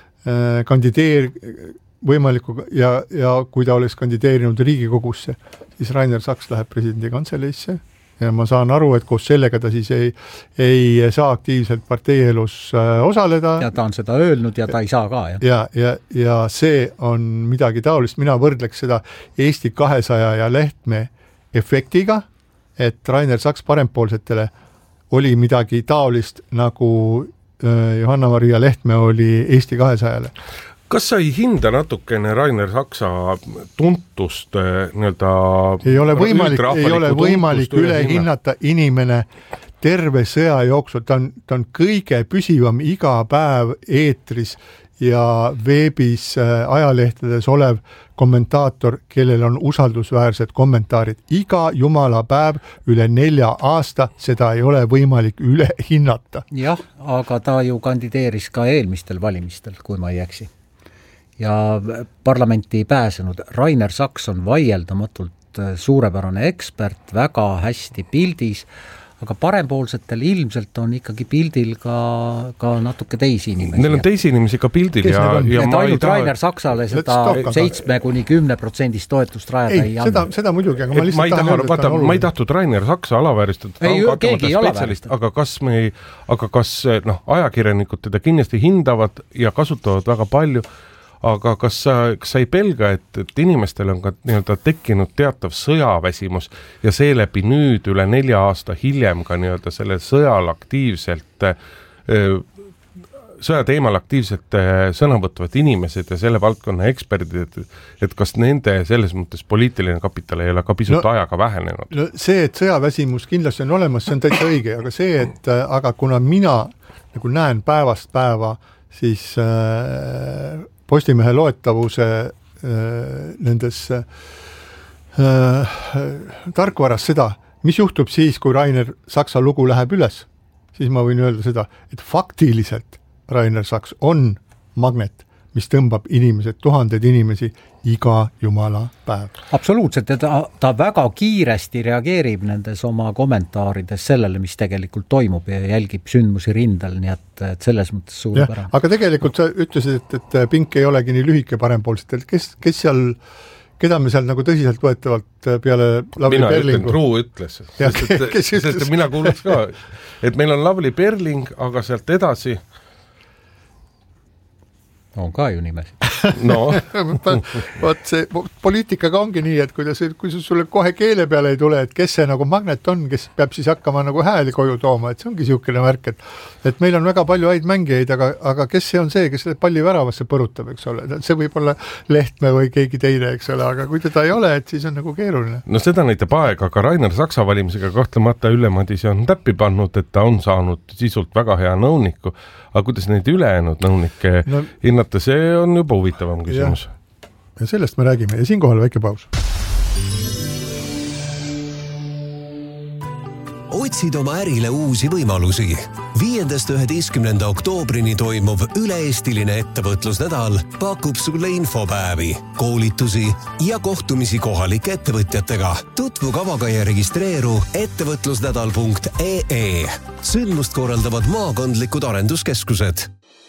võimaliku ja kui ta oleks kandideerinud Riigikogusse, siis Rainer Saks läheb presidendi kantseleisse ja ma saan aru, et koos sellega ta siis ei saa aktiivselt parteielus osaleda. Ja ta on seda öelnud ja ta ei saa ka. Ja see on midagi taolist, mina võrdleks seda Eesti 200 ja Lehtme efektiga, et Rainer Saks parempoolsetele oli midagi taolist, nagu Johanna-Maria Lehtme oli Eesti 200-le. Kas sa ei hinda natukene Rainer Saksa tuntust ei ole võimalik üle hinnata inimene terve sõja jooksul, ta on kõige püsivam iga päev eetris ja veebis ajalehtedes olev kommentaator, kellel on usaldusväärsed kommentaarid. Iga jumala päev üle 4 aasta, seda ei ole võimalik üle hinnata. Jah, aga ta ju kandideeris ka eelmistel valimistel, kui ma ei eksi. Ja parlamenti ei pääsenud. Rainer Saks on vaieldamatult suurepärane ekspert, väga hästi pildis, aga parempoolsetel ilmselt on ikkagi pildil ka natuke teisi inimesi. Neil on teisi inimesi ka pildil. Ainult Rainer Saksale seda 7-10% toetust rajada ei anna. Seda muidugi, aga ma lihtsalt ma ei tahtnud Rainer Saksa alavääristada. Keegi ei alavääristanud. Aga kas ajakirjanikud teda kindlasti hindavad ja kasutavad väga palju, aga kas sa ei pelga, et inimestel on ka tekkinud teatav sõjaväsimus ja seeläbi nüüd üle 4 aasta hiljem ka selle sõjal aktiivselt, sõja teemal aktiivselt sõna võtvad inimesed ja selle valdkonna eksperdid, et kas nende selles mõttes poliitiline kapital ei ole ka pisut ajaga vähenenud? No see, et sõjaväsimus kindlasti on olemas, see on täitsa õige, aga see, et aga kuna mina nagu näen päevast päeva, siis Postimehe loetavuse nendes tarkvaras seda, mis juhtub siis, kui Rainer Saksa lugu läheb üles, siis ma võin öelda seda, et faktiliselt Rainer Saks on magnet, mis tõmbab inimesed, tuhanded inimesi iga jumala päev. Absoluutselt, ja ta väga kiiresti reageerib nendes oma kommentaarides sellele, mis tegelikult toimub ja jälgib sündmusi rindel, nii et selles mõttes suurepärane. Aga tegelikult sa ütlesid, et pink ei olegi nii lühike parempoolsetel. Kes seal, keda me seal nagu tõsiselt võetavalt peale Lavly Perlingu? Ruu ütles. Sest mina kuuluks ka, et meil on Lavly Perling, aga sealt edasi on ka ju nimesi. No, vaat see poliitikaga ongi nii, et kui sulle kohe keele peale ei tule, et kes see nagu magnet on, kes peab siis hakkama nagu hääli koju tooma, et see ongi siukene märk, et meil on väga palju häid mängijaid, aga kes see on see, kes palli väravasse põrutab, eks ole, see võib olla Lehtme või keegi teine, eks ole, aga kui teda ei ole, et siis on nagu keeruline. No seda näitab aeg, aga Rainer Saksa valimisega kahtlemata Ülle Madise on täppi pannud, et ta on saanud sisult väga hea nõuniku, aga kuidas neid ülejäänud nõunikke hinnata, see on juba huvitavam küsimus. Ja sellest me räägime ja siinkohal väike paus. Otsid oma ärile uusi võimalusi. 5.–11. oktoobrini toimuv üle-eestiline ettevõtlusnädal pakub sulle infopäevi, koolitusi ja kohtumisi kohalike ettevõtjatega. Tutvu kavaga ja registreeru ettevõtlusnädal.ee. Sündmust korraldavad maakondlikud arenduskeskused.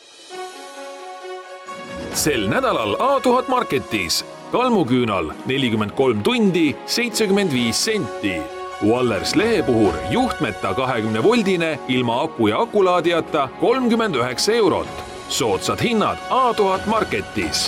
Sel nädalal A1000 Marketis. Kalmuküünal 43 tundi 75 senti. Wallers lehepuhur juhtmeta 20-voldine ilma aku ja akulaadijata 39 €. Soodsad hinnad A1000 Marketis.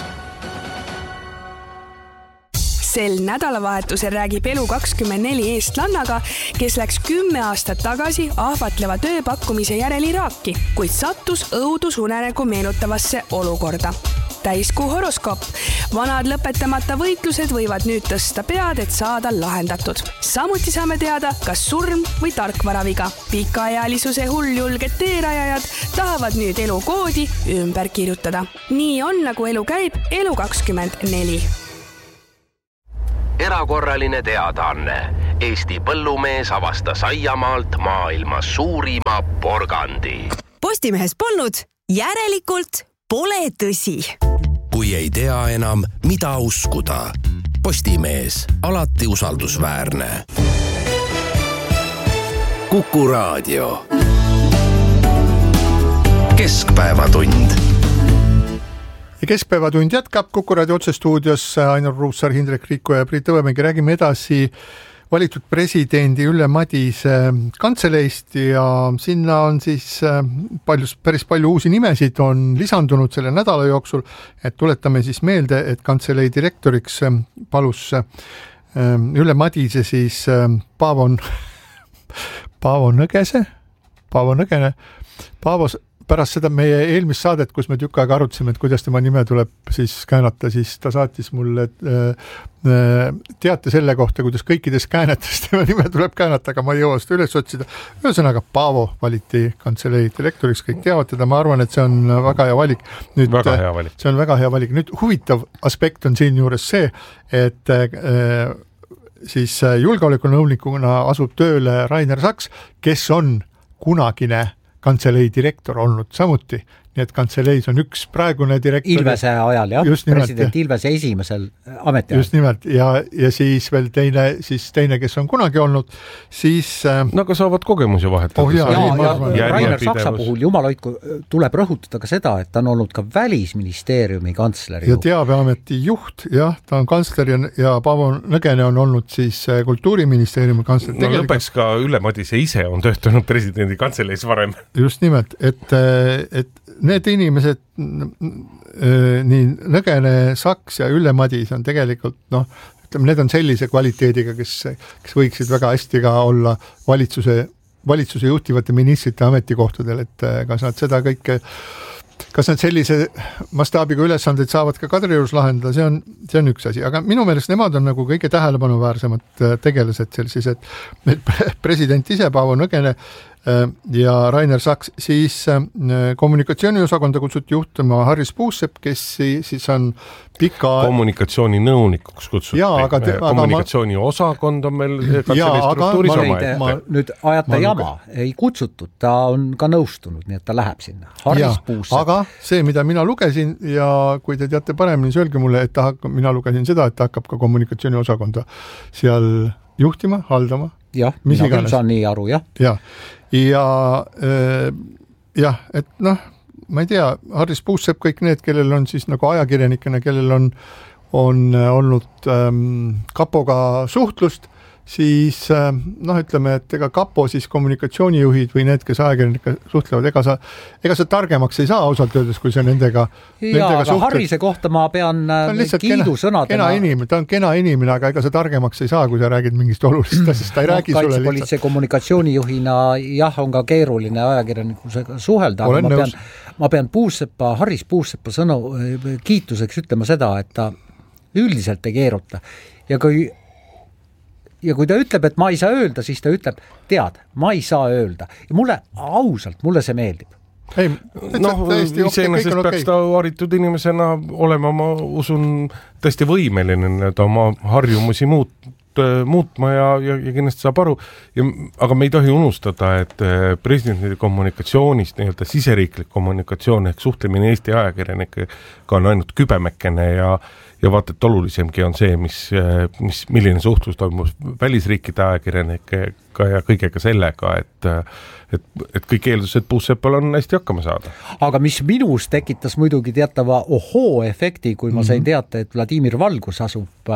Sel nädalavahetusel räägib Elu24 eestlannaga, kes läks 10 aastat tagasi ahvatleva tööpakkumise järel Iraaki, kuid sattus õudusunenägu meenutavasse olukorda. Täiskuu horoskoop. Vanad lõpetamata võitlused võivad nüüd tõsta pead, et saada lahendatud. Samuti saame teada, kas surm või tarkvaraviga. Pikaealisuse hulljulged teerajajad tahavad nüüd elukoodi ümber kirjutada. Nii on, nagu elu käib, Elu24. Erakorraline teadaanne. Eesti põllumees avastas aiamaalt maailma suurima porgandi. Postimehes polnud, järelikult pole tõsi. Kui ei tea enam, mida uskuda. Postimees, alati usaldusväärne. Kuku Raadio. Keskpäevatund. Ja keskpäevatund jätkab Kuku Raadio otsestuudios Ainar Ruussaar, Hindrek Riiko ja Priit Õvemägi. Räägime edasi valitud presidendi Ülle Madise kantseleist ja sinna on siis päris palju uusi nimesid on lisandunud selle nädala jooksul, et tuletame siis meelde, et kantselei direktoriks palus Ülle Madise siis Paavo Nõgese, Paavo Nõgene. Paavo pärast seda meie eelmist saadet, kus me tükk aega arutasime, et kuidas tema nime tuleb siis käänata, siis ta saatis mulle teate selle kohta, kuidas kõikides käänetes tema nime tuleb käänata, aga ma ei jõua seda üles otsida. Ühesõnaga, Paavo valiti kantselei direktoriks, kõik teavad teda, ma arvan, et see on väga hea valik. Nüüd, väga hea valik. See on väga hea valik. Nüüd huvitav aspekt on siin juures see, et siis julgeolekunõunikuna asub tööle Rainer Saks, kes on kunagine kantselei direktor olnud samuti, nii et kantseleis on üks praegune direktor. Ilvese ajal, jah, president Ilvese esimesel ametiajal. Just nimelt, ja siis veel teine, kes on kunagi olnud, siis... No aga saavad kogemusi vahetada. Rainer Saksa puhul, jumal hoidku, tuleb rõhutada ka seda, et ta on olnud ka Välisministeeriumi kantsleri. Ja teabeameti juht, jah, ta on kantsler ja Paavo Nõgene on olnud siis Kultuuriministeeriumi kantsler. Lõpeks ka Ülle Madise ise on töötanud presidendi kantseleis varem. Just nimelt, et need inimesed, nii Nõgene, Saks ja Ülle Madis on tegelikult, ütleme, need on sellise kvaliteediga, kes võiksid väga hästi ka olla valitsuse juhtivate ministrite ametikohtadel, et kas nad seda kõike, kas nad sellise mastaabiga ülesandeid saavad ka Kadriorus lahendada, see on üks asi, aga minu meelest nemad on nagu kõige tähelepanuväärsemad tegelased sellises, et president ise, Paavo Nõgene ja Rainer Saks, siis kommunikatsiooniosakonda kutsuti juhtuma Harris Puusepp, kes siis on pika... Kommunikatsiooninõunikuks kutsuti. Kommunikatsiooniosakond on meil kantseli struktuuris oma. Nüüd ajata jama, ei kutsutud, ta on ka nõustunud, nii et ta läheb sinna. Harris Puusepp. Aga see, mida mina lugesin ja kui te teate paremini, siis öelge mulle, et mina lugesin seda, et ta hakkab ka kommunikatsiooniosakonda seal juhtima, haldama. Jah, mina küll saan nii aru, jah. Ja, et ma ei tea, Harris Puusepp, kõik need, kellel on siis nagu ajakirjanikena, kellel on olnud kapoga suhtlust, siis ütleme, et ega kapo siis kommunikatsioonijuhid või need, kes ajakirjanika suhtlevad, ega sa targemaks ei saa ausalt öeldes, kui see nendega aga Harrise kohta ma pean kiidusõnadena. Ta on kena inimene, aga ega sa targemaks ei saa, kui sa räägid mingist olulist asjast, ta ei räägi sulle lihtsalt. Kaitsepolitsei kommunikatsioonijuhina on ka keeruline ajakirjanikusega suhelda, aga ma pean Harris Puuseppa kiituseks ütlema seda, et ta üldiselt ei keeruta ja kui ta ütleb, et ma ei saa öelda, siis ta ütleb, tead, ma ei saa öelda. Ja mulle see meeldib. Iseenesest peaks ta haritud inimesena olema, ma usun, tõesti võimeline oma harjumusi muutma ja kindlasti saab aru. Aga me ei tohi unustada, et presidendi kommunikatsioonist, nii-öelda siseriiklik kommunikatsioon ehk suhtlemine Eesti ajakirjanikega on ainult kübemekene ja vaata, et olulisemgi on see, milline suhtlus toimub välisriikide ajakirjanikega ja kõigega sellega, et kõik eeldused Puuseppal on hästi hakkama saada. Aga mis minus tekitas muidugi teatava ohoo-efekti, kui ma sain teata, et Vladimir Valgus asub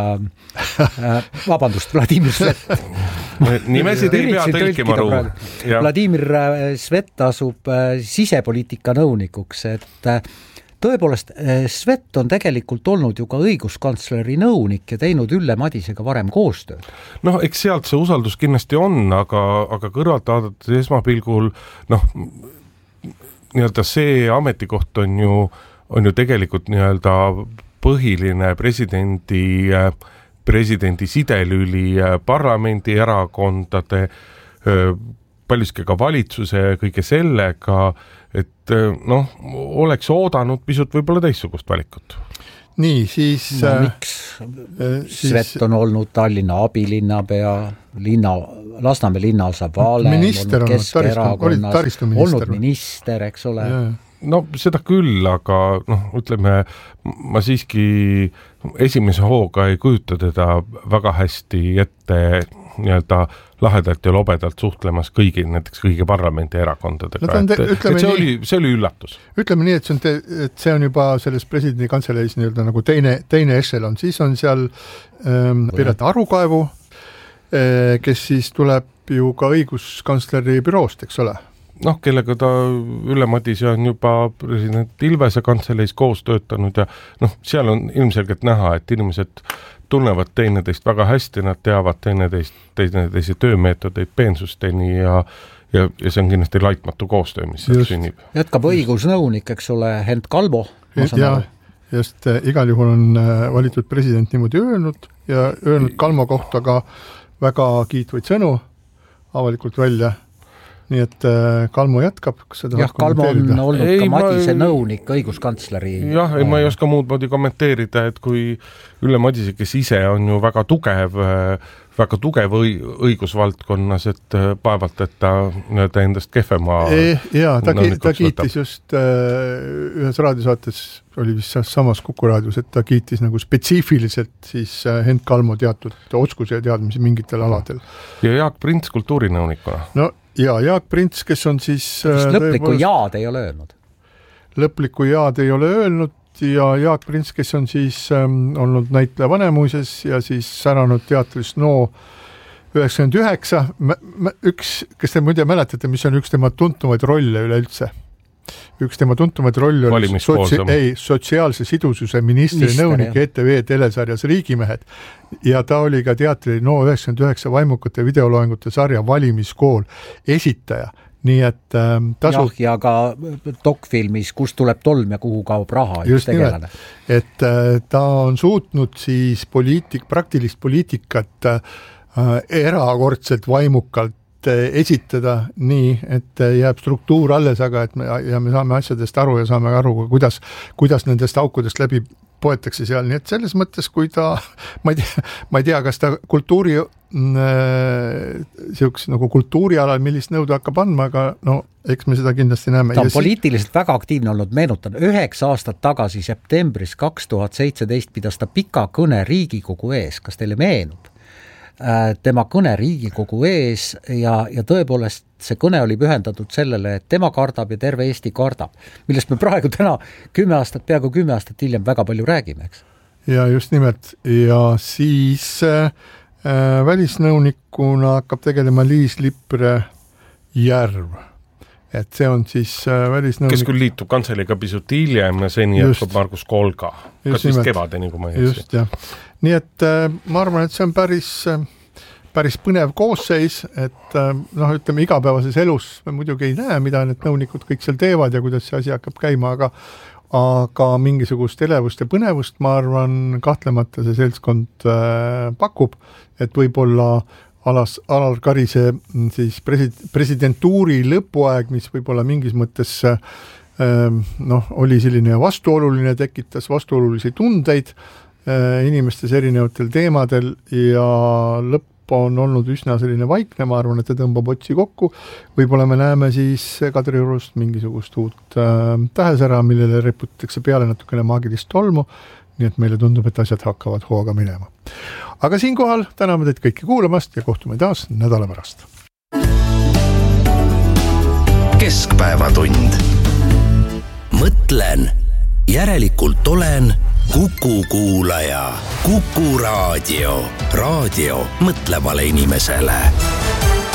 Vladimir Svet. Nimesid ei pea tõlkima ruu. Vladimir Svet asub sisepoliitika nõunikuks, et tõepoolest, Svet on tegelikult olnud ju ka õiguskantsleri nõunik ja teinud Ülle Madisega varem koostööd. Eks sealt see usaldus kindlasti on, aga kõrvalt vaadates esmapilgul, nii-öelda see ametikoht on ju tegelikult nii-öelda põhiline presidendi sidelüli parlamendi erakondade, paljuski ka valitsuse kõige sellega, et oleks oodanud pisut võib-olla teissugust valikut. Nii, siis... miks? Svet on olnud Tallinna abilinnapea, Lasnamäe linnaosa vaale, minister olnud minister, eks ole. Seda küll, aga ütleme, ma siiski esimese hooga ei kujuta teda väga hästi ette nii-öelda lahedalt ja lobedalt suhtlemas näiteks kõigi parlamendi erakondadega. See oli üllatus. Ütleme nii, et see on juba selles presidendi kantseleis nii-öelda nagu teine ešelon. Siis on seal Piret Arukaevu, kes siis tuleb ju ka õiguskantsleri büroost, eks ole. kellega ta Ülle Madise on juba president Ilvese kantseleis koos töötanud ja seal on ilmselgelt näha, et inimesed tunnevad teineteist väga hästi, nad teavad teineteise töömeetodeid peensusteni ja see on kindlasti laitmatu koostöö, mis sünnib. Jätkab õigusnõunik, eks ole, Hent Kalmo. Just igal juhul on valitud president niimoodi öelnud Kalmo kohta ka väga kiitvaid sõnu avalikult välja. Nii et Kalmo jätkab. Kalmo on olnud ka Madise nõunik õiguskantsleri. Ma ei oska muud moodi kommenteerida, et kui Ülle Madise, kes ise on ju väga tugev õigusvaldkonnas, et paevalt, et ta endast kehvema ta kiitis just ühes raadiosaates, oli vist samas Kuku raadios, et ta kiitis nagu spetsiifiliselt siis Hent Kalmo teatud oskuse ja teadmisi mingitel aladel. Ja Jaak Prints kultuurinõunikuna. Jaak Prints, kes on siis lõplikku jaad ei ole öelnud. Lõplikku jaad ei ole öelnud ja Jaak Prints, kes on siis olnud näitleja Vanemuises ja siis säranud teatris 99. Kes te muide mäletate, mis on üks tema tuntumaid rolle üleüldse? Üks tema tuntumaid rolle oli sotsiaalse sidususe ministri nõunik ETV telesarjas Riigimehed ja ta oli ka teatri 99 vaimukate videoloengute sarja Valimiskool esitaja. Nii et tasub... ja ka dokfilmis, kus tuleb tolm ja kuhu kaob raha. Just nimelt, et ta on suutnud siis praktilist poliitikat erakordselt vaimukalt esitada nii, et jääb struktuur alles, aga me saame asjadest aru ja saame aru, kuidas nendest aukudest läbi poetakse seal. Nii et selles mõttes, kui ta, ma ei tea, kas ta kultuurialal millist nõudu hakkab andma, aga eks me seda kindlasti näeme. Ta on poliitiliselt väga aktiivne olnud, meenutan, 9 aastat tagasi septembris 2017 pidas ta pika kõne Riigikogu ees, kas teile meenub? Tema kõne Riigikogu ees ja tõepoolest see kõne oli pühendatud sellele, et tema kardab ja terve Eesti kardab, millest me praegu täna peaaegu 10 aastat hiljem väga palju räägime, eks? Ja just nimelt. Ja siis välisnõunikuna hakkab tegelema Liis Lippre Järv. Et see on siis välisnõunik... Kes küll liitub kantseliga pisut hiljem ja seni jätkab Margus Kolga. Kas vist kevadeni, kui ma ei just, jah. Nii et ma arvan, et see on päris põnev koosseis, et ütleme igapäevases elus me muidugi ei näe, mida need nõunikud kõik seal teevad ja kuidas see asi hakkab käima, aga mingisugust elevust ja põnevust, ma arvan, kahtlemata see seltskond pakub, et võib-olla Alar Karise siis presidentuuri lõpuaeg, mis võib-olla mingis mõttes oli selline vastuoluline, tekitas vastuolulisi tundeid inimestes erinevatel teemadel ja lõpp on olnud üsna selline vaikne, ma arvan, et ta tõmbab otsi kokku. Võib-olla me näeme siis Kadriorust mingisugust uut tähesära, millele reputatakse peale natukene maagilist tolmu, nii et meile tundub, et asjad hakkavad hooga minema. Aga siinkohal täname teid kõiki kuulamast ja kohtume taas nädala pärast. Keskpäevatund. Mõtlen, järelikult olen Kuku kuulaja. Kuku raadio. Raadio mõtlevale inimesele.